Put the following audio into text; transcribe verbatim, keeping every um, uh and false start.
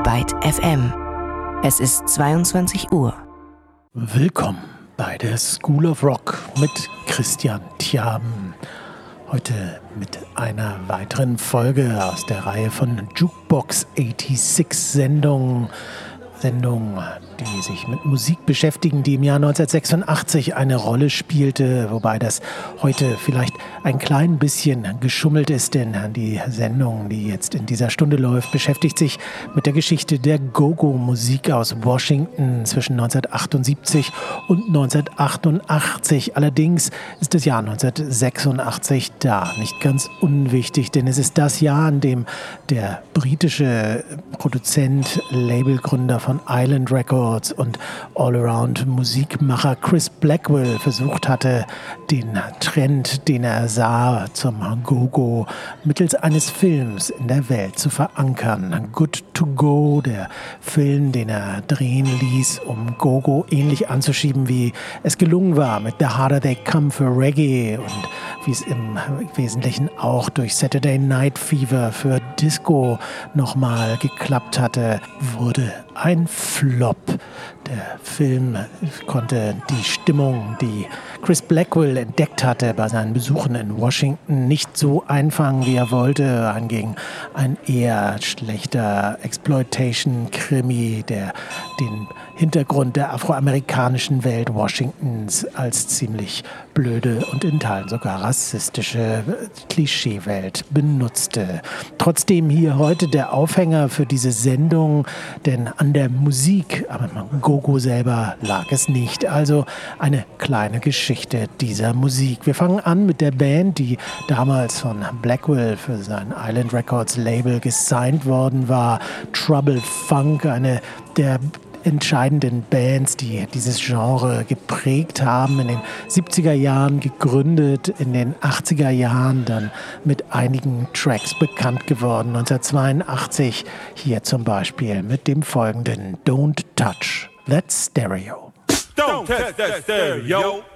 Byte F M. Es ist zweiundzwanzig Uhr. Willkommen bei der School of Rock mit Christian Thiaben. Heute mit einer weiteren Folge aus der Reihe von Jukebox sechsundachtzig Sendungen. Sendungen, die sich mit Musik beschäftigen, die im Jahr neunzehnhundertsechsundachtzig eine Rolle spielte, wobei das heute vielleicht ein klein bisschen geschummelt ist, denn die Sendung, die jetzt in dieser Stunde läuft, beschäftigt sich mit der Geschichte der Go-Go-Musik aus Washington zwischen neunzehnhundertachtundsiebzig und neunzehnhundertachtundachtzig. Allerdings ist das Jahr neunzehnhundertsechsundachtzig da nicht ganz unwichtig, denn es ist das Jahr, in dem der britische Produzent, Labelgründer von Island Records und Allround-Musikmacher Chris Blackwell versucht hatte, den Trend, den er sah, zum Go-Go mittels eines Films in der Welt zu verankern. Good to Go, der Film, den er drehen ließ, um Go-Go ähnlich anzuschieben, wie es gelungen war mit The Harder They Come für Reggae und wie es im Wesentlichen auch durch Saturday Night Fever für Disco nochmal geklappt hatte, wurde ein Flop. Der Film konnte die Stimmung, die Chris Blackwell entdeckt hatte bei seinen Besuchen in Washington, nicht so einfangen, wie er wollte. Hingegen ein eher schlechter Exploitation-Krimi, der den Hintergrund der afroamerikanischen Welt Washingtons als ziemlich blöde und in Teilen sogar rassistische Klischeewelt benutzte. Trotzdem hier heute der Aufhänger für diese Sendung, denn an der Musik, aber am Go-Go selber lag es nicht. Also eine kleine Geschichte dieser Musik. Wir fangen an mit der Band, die damals von Blackwell für sein Island Records Label gesigned worden war. Trouble Funk, eine der entscheidenden Bands, die dieses Genre geprägt haben, in den siebziger Jahren gegründet, in den achtziger Jahren dann mit einigen Tracks bekannt geworden. neunzehnhundertzweiundachtzig hier zum Beispiel mit dem folgenden Don't Touch That Stereo. Don't touch that stereo.